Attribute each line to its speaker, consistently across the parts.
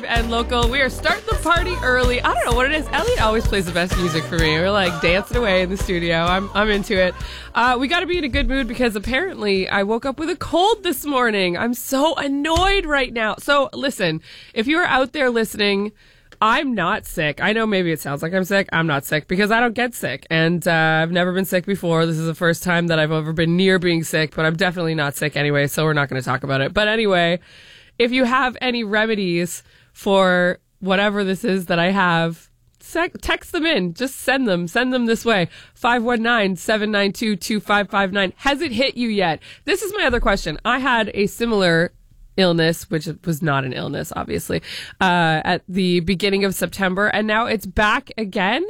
Speaker 1: and local. We are starting the party early. I don't know what it is. Elliot always plays the best music for me. We're like dancing away in the studio. I'm into it. We got to be in a good mood because apparently I woke up with a cold this morning. I'm so annoyed right now. So listen, if you are out there listening, I'm not sick. I know maybe it sounds like I'm sick. I'm not sick because I don't get sick. And I've never been sick before. This is the first time that I've ever been near being sick, but I'm definitely not sick anyway, so we're not going to talk about it. But anyway, if you have any remedies for whatever this is that I have, text them in. Just send them. Send them this way. 519-792-2559. Has it hit you yet? This is my other question. I had a similar illness, which was not an illness, obviously, at the beginning of September, and now it's back again.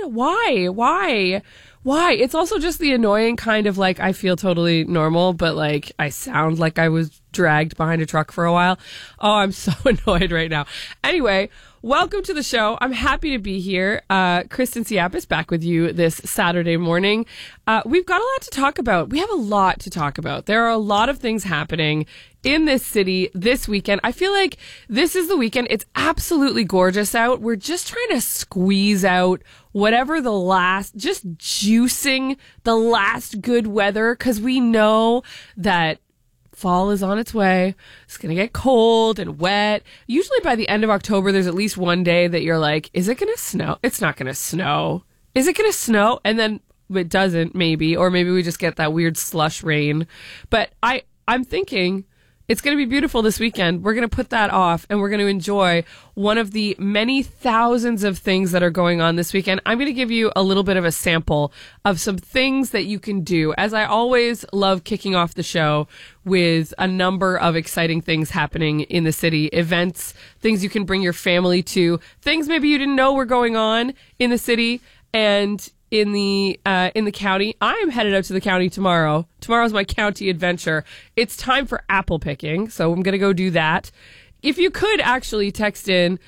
Speaker 1: Why? It's also just the annoying kind of like, I feel totally normal, but like I sound like I was dragged behind a truck for a while. Oh, I'm so annoyed right now. Anyway, welcome to the show. I'm happy to be here. Kristen Siapis back with you this Saturday morning. We've got a lot to talk about. We have a lot to talk about. There are a lot of things happening in this city this weekend. I feel like this is the weekend. It's absolutely gorgeous out. We're just trying to squeeze out whatever just juicing the last good weather, because we know that fall is on its way. It's going to get cold and wet. Usually by the end of October, there's at least one day that you're like, is it going to snow? It's not going to snow. Is it going to snow? And then it doesn't, maybe. Or maybe we just get that weird slush rain. But I'm thinking it's going to be beautiful this weekend. We're going to put that off and we're going to enjoy one of the many thousands of things that are going on this weekend. I'm going to give you a little bit of a sample of some things that you can do. As I always love kicking off the show with a number of exciting things happening in the city, events, things you can bring your family to, things maybe you didn't know were going on in the city and in the county. I am headed out to the county tomorrow. Tomorrow's my county adventure. It's time for apple picking, so I'm going to go do that. If you could actually text in,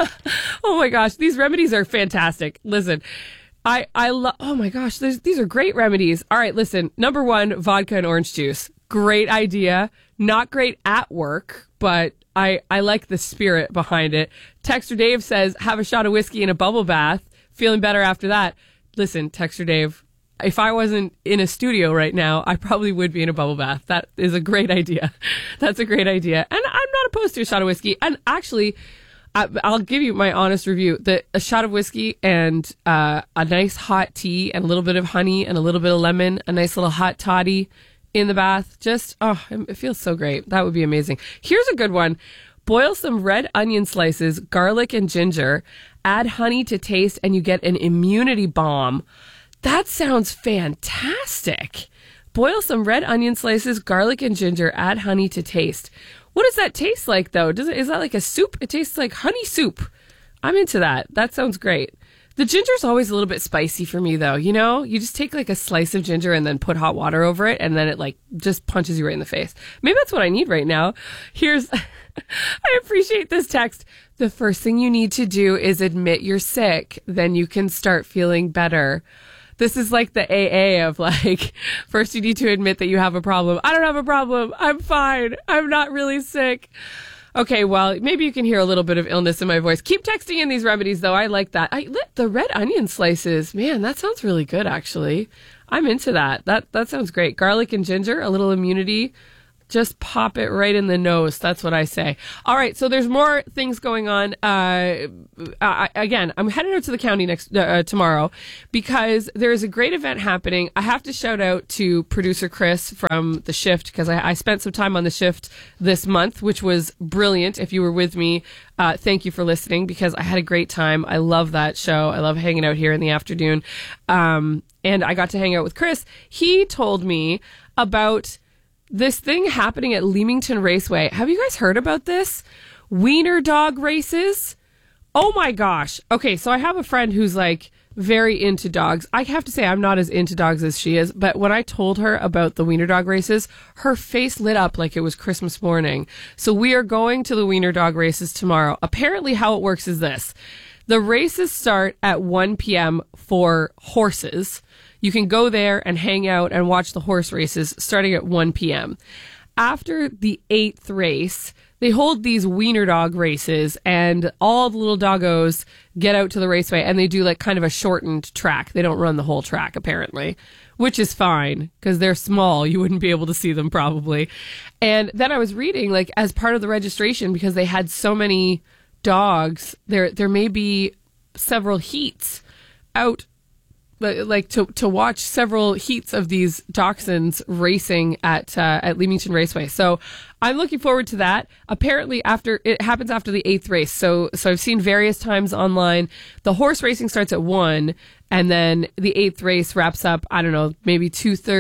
Speaker 1: oh my gosh, these remedies are fantastic. Listen, I love, oh my gosh, these are great remedies. All right, listen, number one, vodka and orange juice. Great idea. Not great at work, but I like the spirit behind it. Texter Dave says, have a shot of whiskey in a bubble bath. Feeling better after that. Listen, Texter Dave, if I wasn't in a studio right now, I probably would be in a bubble bath. That is a great idea. That's a great idea. And I'm not opposed to a shot of whiskey. And actually, I'll give you my honest review. A shot of whiskey and a nice hot tea and a little bit of honey and a little bit of lemon, a nice little hot toddy in the bath. It feels so great. That would be amazing. Here's a good one. Boil some red onion slices, garlic and ginger, add honey to taste, and you get an immunity bomb. That sounds fantastic. Boil some red onion slices, garlic and ginger, add honey to taste. What does that taste like, though? Is that like a soup? It tastes like honey soup. I'm into that. That sounds great. The ginger's always a little bit spicy for me, though. You know, you just take like a slice of ginger and then put hot water over it, and then it like just punches you right in the face. Maybe that's what I need right now. I appreciate this text. The first thing you need to do is admit you're sick. Then you can start feeling better. This is like the AA of like, first you need to admit that you have a problem. I don't have a problem. I'm fine. I'm not really sick. Okay, well, maybe you can hear a little bit of illness in my voice. Keep texting in these remedies, though. I like that. The red onion slices. Man, that sounds really good, actually. I'm into that. That sounds great. Garlic and ginger, a little immunity. Just pop it right in the nose. That's what I say. All right. So there's more things going on. Again, I'm headed out to the county tomorrow because there is a great event happening. I have to shout out to producer Chris from The Shift because I spent some time on The Shift this month, which was brilliant. If you were with me, thank you for listening because I had a great time. I love that show. I love hanging out here in the afternoon. And I got to hang out with Chris. He told me about this thing happening at Leamington Raceway. Have you guys heard about this? Wiener dog races? Oh my gosh. Okay, so I have a friend who's like very into dogs. I have to say I'm not as into dogs as she is, but when I told her about the wiener dog races, her face lit up like it was Christmas morning. So we are going to the wiener dog races tomorrow. Apparently how it works is this. The races start at 1 p.m. for horses. You can go there and hang out and watch the horse races starting at 1 p.m. After the 8th race, they hold these wiener dog races, and all the little doggos get out to the raceway, and they do like kind of a shortened track. They don't run the whole track, apparently, which is fine because they're small. You wouldn't be able to see them probably. And then I was reading, like, as part of the registration, because they had so many dogs, there may be several heats out, like to watch several heats of these dachshunds racing at Leamington Raceway. So I'm looking forward to that. Apparently it happens after the 8th race. So I've seen various times online. The horse racing starts at 1, and then the 8th race wraps up, I don't know, maybe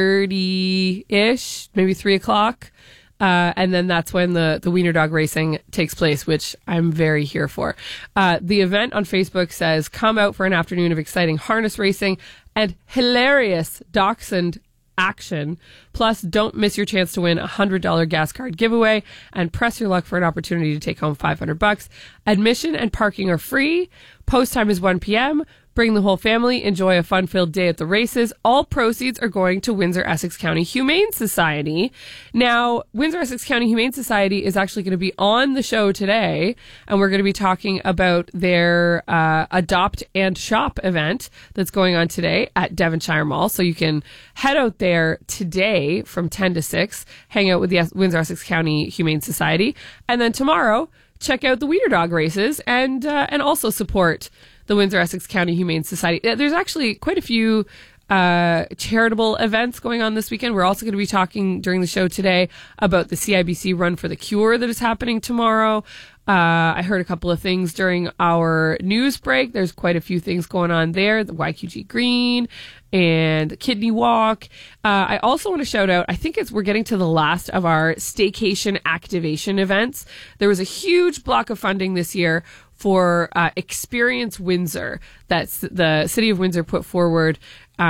Speaker 1: 2:30-ish, maybe 3 o'clock. And then that's when the wiener dog racing takes place, which I'm very here for. The event on Facebook says, come out for an afternoon of exciting harness racing and hilarious dachshund action. Plus, don't miss your chance to win a $100 gas card giveaway and press your luck for an opportunity to take home $500. Admission and parking are free. Post time is 1 p.m. Bring the whole family. Enjoy a fun-filled day at the races. All proceeds are going to Windsor-Essex County Humane Society. Now, Windsor-Essex County Humane Society is actually going to be on the show today, and we're going to be talking about their Adopt and Shop event that's going on today at Devonshire Mall. So you can head out there today from 10 to 6, hang out with the Windsor-Essex County Humane Society, and then tomorrow check out the wiener dog races and also support the Windsor-Essex County Humane Society. There's actually quite a few charitable events going on this weekend. We're also going to be talking during the show today about the CIBC Run for the Cure that is happening tomorrow. I heard a couple of things during our news break. There's quite a few things going on there. The YQG Green and Kidney Walk. I also want to shout out, I think we're getting to the last of our staycation activation events. There was a huge block of funding this year for Experience Windsor. That's the City of Windsor put forward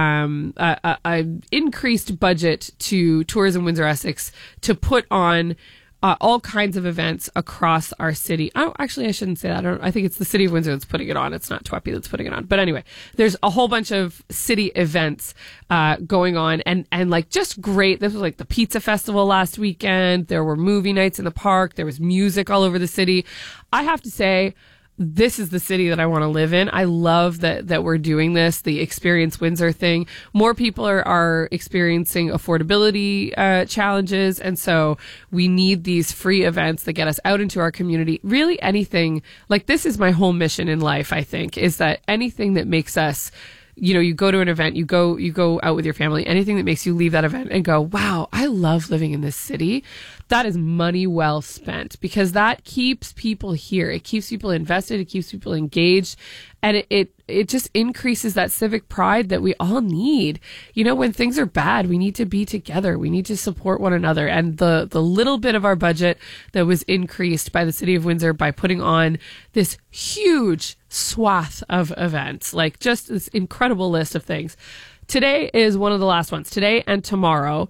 Speaker 1: an increased budget to Tourism Windsor-Essex to put on all kinds of events across our city. Oh, actually, I shouldn't say that. I think it's the City of Windsor that's putting it on. It's not TWEPI that's putting it on. But anyway, there's a whole bunch of city events going on, and like just great. This was like the Pizza Festival last weekend. There were movie nights in the park. There was music all over the city. I have to say, this is the city that I want to live in. I love that we're doing this, the Experience Windsor thing. More people are experiencing affordability challenges, and so we need these free events that get us out into our community. Really anything, like this is my whole mission in life, I think, is that anything that makes us, you go to an event, you go out with your family, anything that makes you leave that event and go, wow, I love living in this city. That is money well spent, because that keeps people here. It keeps people invested. It keeps people engaged. And it just increases that civic pride that we all need. When things are bad, we need to be together. We need to support one another. And the little bit of our budget that was increased by the City of Windsor by putting on this huge swath of events, like just this incredible list of things. Today is one of the last ones. Today and tomorrow.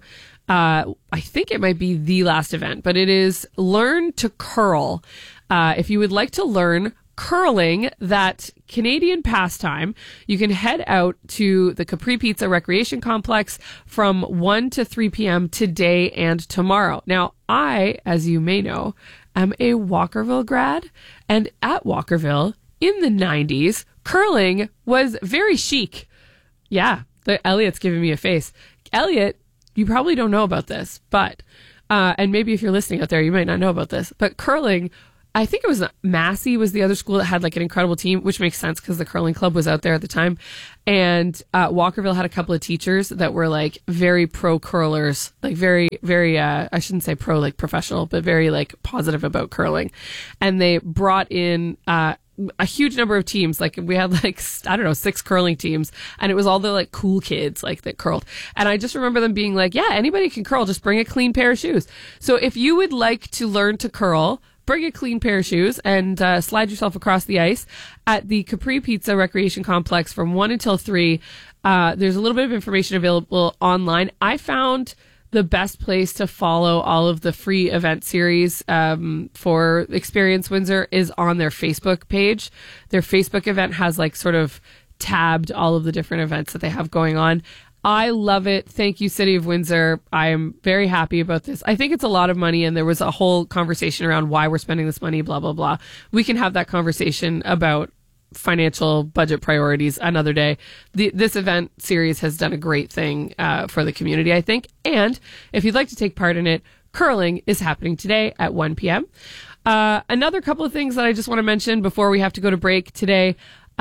Speaker 1: I think it might be the last event, but it is Learn to Curl. If you would like to learn curling, that Canadian pastime, you can head out to the Capri Pizza Recreation Complex from 1 to 3 p.m. today and tomorrow. Now, I, as you may know, am a Walkerville grad, and at Walkerville in the 90s, curling was very chic. Yeah, Elliot's giving me a face. Elliot, you probably don't know about this, but, and maybe if you're listening out there, you might not know about this, but curling, I think it was Massey was the other school that had like an incredible team, which makes sense because the curling club was out there at the time. And Walkerville had a couple of teachers that were like very pro curlers, like very, very, I shouldn't say pro like professional, but very like positive about curling. And they brought in, a huge number of teams. Like we had like, I don't know, 6 curling teams, and it was all the like cool kids like that curled. And I just remember them being like, yeah, anybody can curl, just bring a clean pair of shoes. So if you would like to learn to curl, bring a clean pair of shoes and slide yourself across the ice at the Capri Pizza Recreation Complex from 1 until 3. There's a little bit of information available online. I found the best place to follow all of the free event series for Experience Windsor is on their Facebook page. Their Facebook event has like sort of tabbed all of the different events that they have going on. I love it. Thank you, City of Windsor. I am very happy about this. I think it's a lot of money, and there was a whole conversation around why we're spending this money, blah, blah, blah. We can have that conversation about financial budget priorities another day. This event series has done a great thing for the community, I think. And if you'd like to take part in it, curling is happening today at 1 p.m. Another couple of things that I just want to mention before we have to go to break today.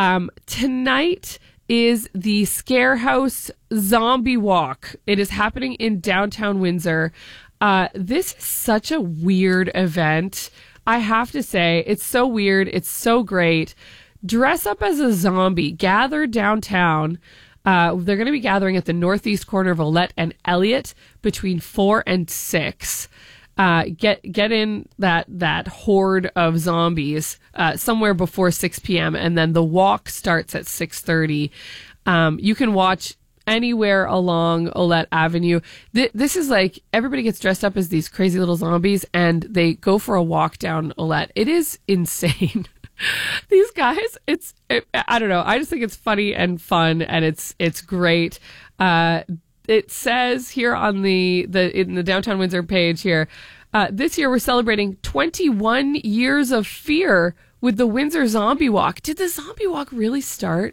Speaker 1: Tonight is the Scarehouse Zombie Walk. It is happening in downtown Windsor. This is such a weird event. I have to say, it's so weird. It's so great. Dress up as a zombie. Gather downtown. They're going to be gathering at the northeast corner of Olette and Elliott between 4 and 6. Get in that horde of zombies somewhere before 6 p.m. and then the walk starts at 6:30. You can watch anywhere along Olette Avenue. This is like everybody gets dressed up as these crazy little zombies and they go for a walk down Olette. It is insane. These guys, I don't know. I just think it's funny and fun, and it's great. It says here on in the Downtown Windsor page here, this year we're celebrating 21 years of fear with the Windsor Zombie Walk. Did the Zombie Walk really start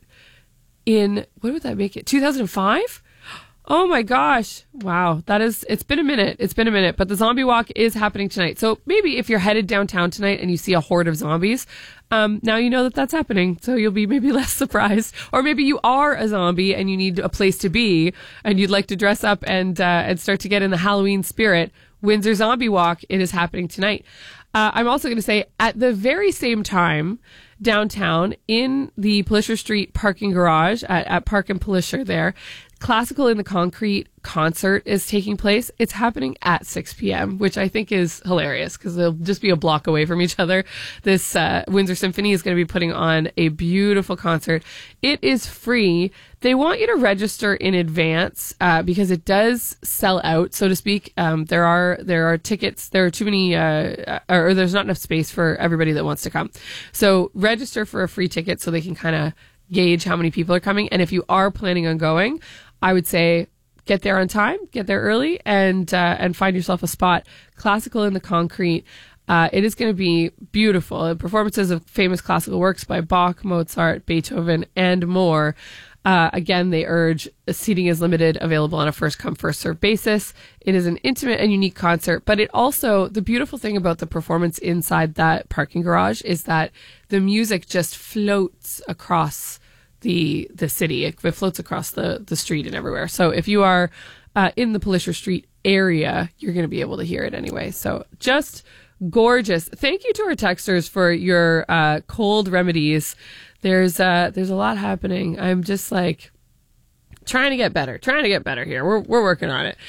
Speaker 1: in, what would that make it, 2005? Oh my gosh. Wow. It's been a minute. But the Zombie Walk is happening tonight. So maybe if you're headed downtown tonight and you see a horde of zombies, now you know that that's happening. So you'll be maybe less surprised. Or maybe you are a zombie and you need a place to be and you'd like to dress up and start to get in the Halloween spirit. Windsor Zombie Walk, it is happening tonight. I'm also going to say at the very same time, downtown in the Polisher Street parking garage at Park and Polisher there, Classical in the Concrete concert is taking place. It's happening at 6 p.m., which I think is hilarious because they'll just be a block away from each other. This Windsor Symphony is going to be putting on a beautiful concert. It is free. They want you to register in advance because it does sell out, so to speak. There are tickets. There are too many, or there's not enough space for everybody that wants to come. So register for a free ticket so they can kind of gauge how many people are coming. And if you are planning on going, I would say get there on time, get there early, and find yourself a spot. Classical in the Concrete. It is going to be beautiful. Performances of famous classical works by Bach, Mozart, Beethoven, and more. Again, they urge seating is limited, available on a first come, first served basis. It is an intimate and unique concert, but it also, the beautiful thing about the performance inside that parking garage is that the music just floats across the city. It floats across the street and everywhere. So if you are in the Polisher Street area, you're going to be able to hear it anyway. So just gorgeous. Thank you to our texters for your cold remedies. There's a lot happening. I'm just like trying to get better here. We're working on it.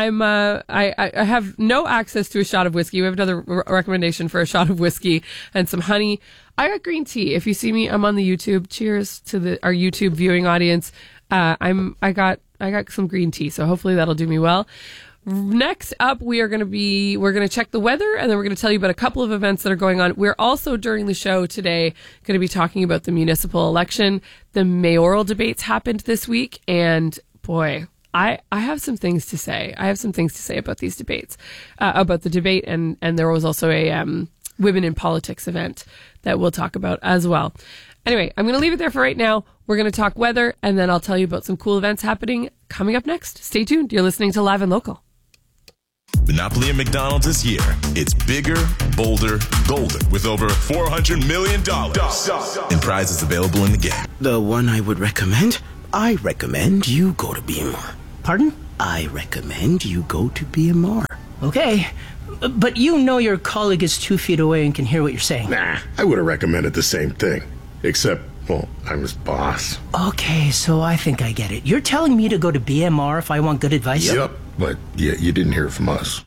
Speaker 1: I have no access to a shot of whiskey. We have another recommendation for a shot of whiskey and some honey. I got green tea. If you see me, I'm on the YouTube. Cheers to our YouTube viewing audience. I got some green tea, so hopefully that'll do me well. Next up, we're going to check the weather, and then we're going to tell you about a couple of events that are going on. We're also, during the show today, going to be talking about the municipal election. The mayoral debates happened this week, and boy, I have some things to say. I have some things to say about these debates, about the debate, and there was also a Women in Politics event that we'll talk about as well. Anyway, I'm going to leave it there for right now. We're going to talk weather, and then I'll tell you about some cool events happening coming up next. Stay tuned. You're listening to Live and Local.
Speaker 2: Monopoly at McDonald's is here. It's bigger, bolder, golden, with over $400 million in prizes available in the game.
Speaker 3: The one I would recommend? I recommend you go to BMR.
Speaker 4: Pardon?
Speaker 3: I recommend you go to BMR.
Speaker 4: Okay, but you know your colleague is 2 feet away and can hear what you're saying.
Speaker 5: Nah, I would have recommended the same thing. Except, well, I'm his boss.
Speaker 4: Okay, so I think I get it. You're telling me to go to BMR if I want good advice?
Speaker 5: Yep, but yeah, you didn't hear it from us.